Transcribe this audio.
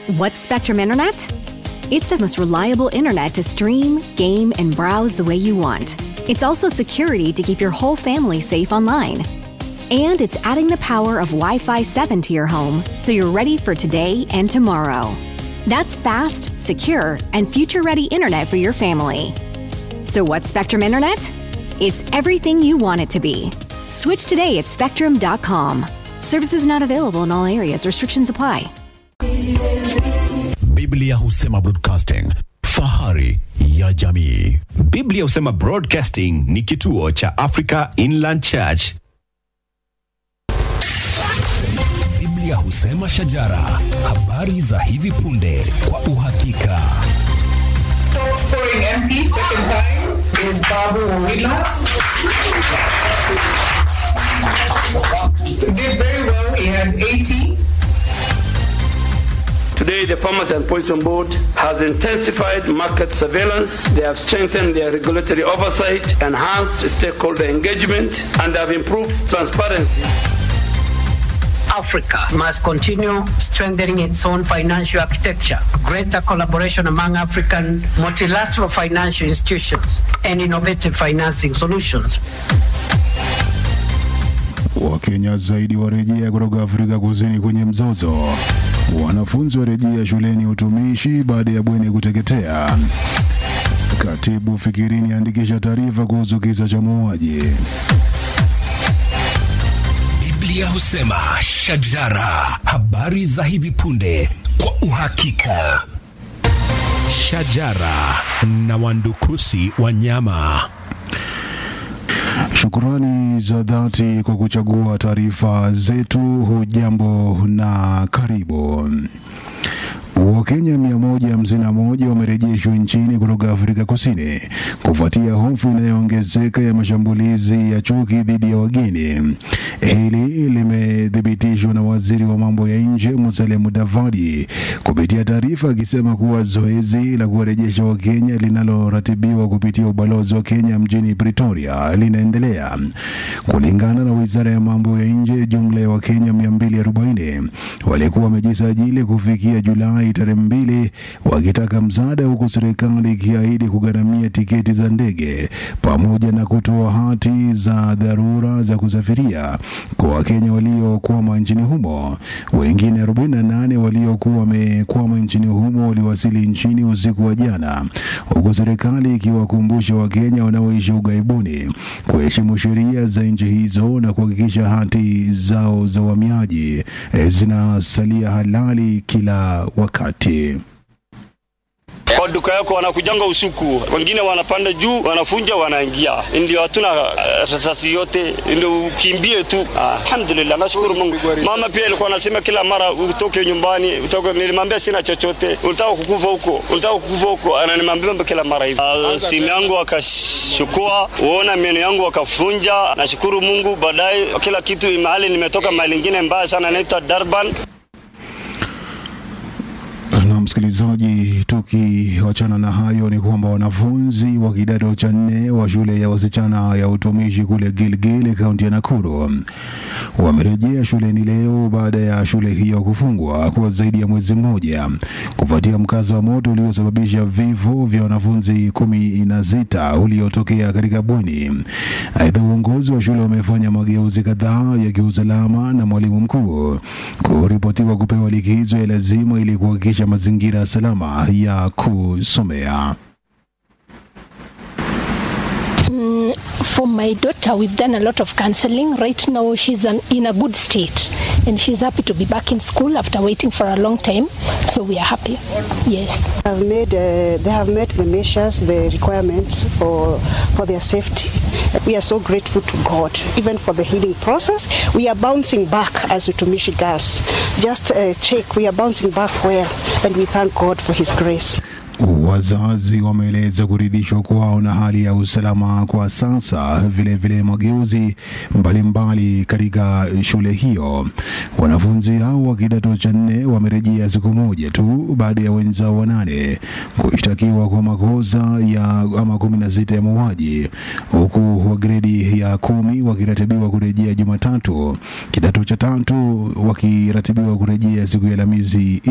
What's Spectrum Internet? It's the most reliable internet to stream, game, and browse the way you want. It's also security to keep your whole family safe online. And it's adding the power of Wi-Fi 7 to your home so you're ready for today and tomorrow. That's fast, secure, and future-ready internet for your family. So what's Spectrum Internet? It's everything you want it to be. Switch today at spectrum.com. Services not available in all areas. Restrictions apply. Biblia husema broadcasting, fahari ya jamii. Biblia husema Broadcasting ni kituo cha Africa Inland Church. Biblia husema shajara, habari za hivi punde kwa uhakika. Top scoring MP second time is Babu Owila. Did very well. He had 80. Today, the Farmers and Poison Board has intensified market surveillance. They have strengthened their regulatory oversight, enhanced stakeholder engagement, and have improved transparency. Africa must continue strengthening its own financial architecture, greater collaboration among African multilateral financial institutions, and innovative financing solutions. Wakenya zaidi warejea kutoka Afrika Kusini kwenye mzozo. Wanafunzi warejea shuleni utumishi baada ya bweni kuteketea. Katibu Fikirini andikisha taarifa kuhusu kisa cha mauaji. Biblia husema shajara, habari za hivi punde kwa uhakika. Shajara na wandukusi wanyama. Shukrani za dhati kwa kuchagua taarifa zetu. Hujambo na karibu. Wakenya 151 wamerejeshwa nchini kutoka Afrika Kusini kufuatia hofu inayoongezeka ya mashambulizi ya chuki dhidi ya wageni. Hili limethibitishwa na waziri wa mambo ya nje Musalia Mudavadi kupitia taarifa akisema kuwa zoezi la kuwarejesha Wakenya linaloratibiwa kupitia ubalozi wa Kenya mjini Pretoria linaendelea. Kulingana na wizara ya mambo ya nje, jumla ya Wakenya 240 walikuwa wamejisajili kufikia Julai tarehe 2 wakitaka msaada, huku serikali ikiahidi kugharamia tiketi za ndege pamoja na kutoa hati za dharura za kusafiria kwa Wakenya waliokwama nchini humo. Wengine 48 waliokuwa wamekwama nchini humo waliwasili nchini usiku wa jana, huku serikali ikiwakumbusha Wakenya wanaoishi ughaibuni kuheshimu sheria za nchi hizo na kuhakikisha hati zao za uhamiaji zinasalia halali kila wakati. Kwa duka yako wanakujanga usiku, wengine wanapanda juu, wanafunja, wanaingia. Ndio hatuna risasi yote, ndio ukimbie tu. Alhamdulillah, nashukuru Mungu. Mama pia alikuwa anasema kila mara utoke nyumbani, nilimwambia sina chochote. Unataka kukufa huko, ananimwambia kila mara hivi. Simu yangu akashukua, uona meno yangu akafunja. Nashukuru Mungu, baadaye kila kitu mahali nimetoka mahali nyingine mbaya sana inaitwa Durban. Na msikilizaji, tukiachana na hayo ni kwamba wanafunzi wa kidato cha 4 wa shule ya wasichana ya utumishi kule Gilgil, kaunti ya Nakuru wamerejea shuleni leo baada ya shule hiyo kufungwa kwa zaidi ya mwezi mmoja kufuatia mkazo wa moto uliosababisha vifo vya wanafunzi 16 uliotokea katika bweni. Aidha, uongozi wa shule wamefanya mageuzi kadhaa ya kiusalama na mwalimu mkuu kuripotiwa kupewa likizo ya lazima ili kuhakikisha mazingira salama ya kusomea. For my daughter, we've done a lot of counseling. Right now, she's in a good state, and she's happy to be back in school after waiting for a long time. So we are happy. Yes. They have met the measures, the requirements for their safety. We are so grateful to God, even for the healing process. We are bouncing back as Utumishi girls. Just check, we are bouncing back well, and we thank God for His grace. Wazazi wameeleza kuridhishwa kwao na hali ya usalama kwa sasa, vile mageuzi mbalimbali katika shule hiyo. Wanafunzi hao wa kidato cha 4 wamerejea siku moja tu baada ya wenzao 8 kushtakiwa kwa makosa ya 16 ya mauaji, huku wa gredi ya 10 wakiratibiwa kurejea Jumatatu, kidato cha 3 wakiratibiwa kurejea siku ya Alhamisi.